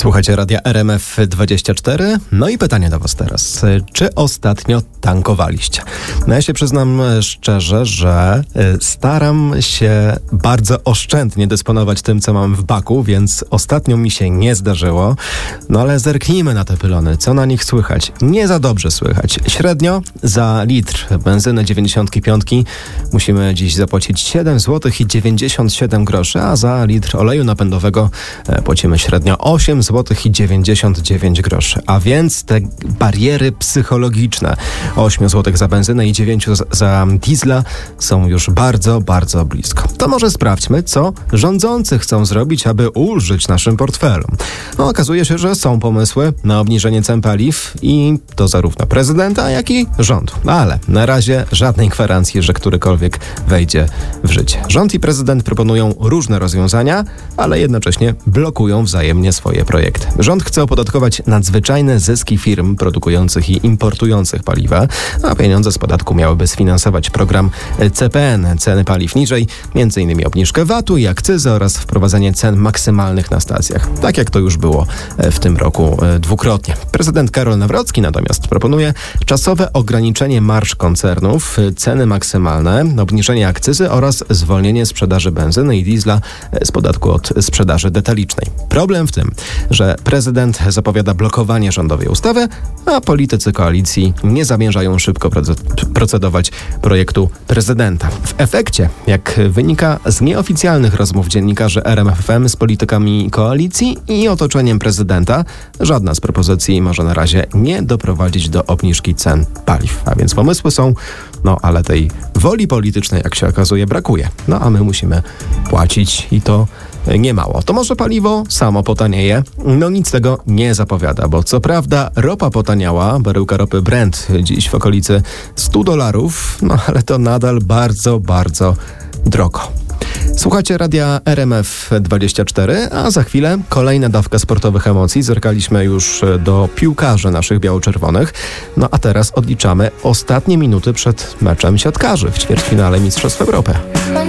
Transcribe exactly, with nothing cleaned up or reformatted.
Słuchajcie radia R M F dwadzieścia cztery. No i pytanie do was teraz. Czy ostatnio tankowaliście? No ja się przyznam szczerze, że staram się bardzo oszczędnie dysponować tym, co mam w baku, więc ostatnio mi się nie zdarzyło. No ale zerknijmy na te pylony. Co na nich słychać? Nie za dobrze słychać. Średnio za litr benzyny dziewięćdziesiąt pięć musimy dziś zapłacić siedem złotych i dziewięćdziesiąt siedem groszy, a za litr oleju napędowego płacimy średnio osiem złotych i dziewięćdziesiąt dziewięć groszy. A więc te bariery psychologiczne osiem złotych za benzynę i dziewięć za diesla są już bardzo, bardzo blisko. To może sprawdźmy, co rządzący chcą zrobić, aby ulżyć naszym portfelom. No, okazuje się, że są pomysły na obniżenie cen paliw i to zarówno prezydenta, jak i rządu. Ale na razie żadnej gwarancji, że którykolwiek wejdzie w życie. Rząd i prezydent proponują różne rozwiązania, ale jednocześnie blokują wzajemnie swoje projekty. Rząd chce opodatkować nadzwyczajne zyski firm produkujących i importujących paliwa, a pieniądze z podatku miałyby sfinansować program C P N, ceny paliw niżej, między innymi obniżkę V A T u i akcyzy oraz wprowadzenie cen maksymalnych na stacjach. Tak jak to już było w tym roku dwukrotnie. Prezydent Karol Nawrocki natomiast proponuje czasowe ograniczenie marż koncernów, ceny maksymalne, obniżenie akcyzy oraz zwolnienie sprzedaży benzyny i diesla z podatku od sprzedaży detalicznej. Problem w tym, że prezydent zapowiada blokowanie rządowej ustawy, a politycy koalicji nie zamierzają szybko procedować projektu prezydenta. W efekcie, jak wynika z nieoficjalnych rozmów dziennikarzy R M F F M z politykami koalicji i otoczeniem prezydenta, żadna z propozycji może na razie nie doprowadzić do obniżki cen paliw. A więc pomysły są, no ale tej woli politycznej, jak się okazuje, brakuje. No a my musimy płacić i to niemało. To może paliwo samo potanieje? No nic tego nie zapowiada, bo co prawda ropa potaniała, baryłka ropy Brent dziś w okolicy stu dolarów, no ale to nadal bardzo, bardzo drogo. Słuchacie radia R M F dwadzieścia cztery, a za chwilę kolejna dawka sportowych emocji. Zerkaliśmy już do piłkarzy naszych biało-czerwonych. No a teraz odliczamy ostatnie minuty przed meczem siatkarzy w ćwierćfinale Mistrzostw Europy.